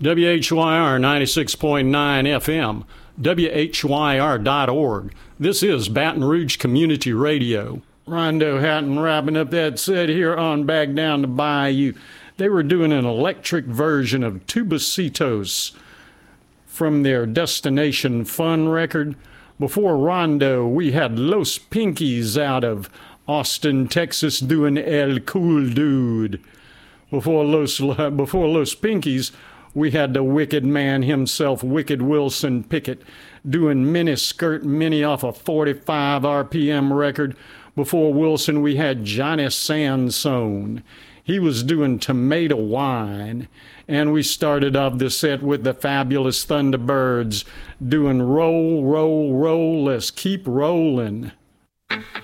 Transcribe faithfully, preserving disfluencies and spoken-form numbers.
W H Y R ninety-six point nine F M, W H Y R dot org. This is Baton Rouge Community Radio. Rondo Hatton wrapping up that set here on Back Down the Bayou. They were doing an electric version of Tubacitos from their Destination Fun record. Before Rondo, we had Los Pinkies out of Austin, Texas, doing El Cool Dude. Before Los, before Los Pinkies, we had the wicked man himself, Wicked Wilson Pickett, doing Mini Skirt Mini off a forty-five R P M record. Before Wilson, we had Johnny Sansone. He was doing Tomato Wine. And we started off the set with the Fabulous Thunderbirds doing Roll, Roll, Roll, Let's Keep Rolling.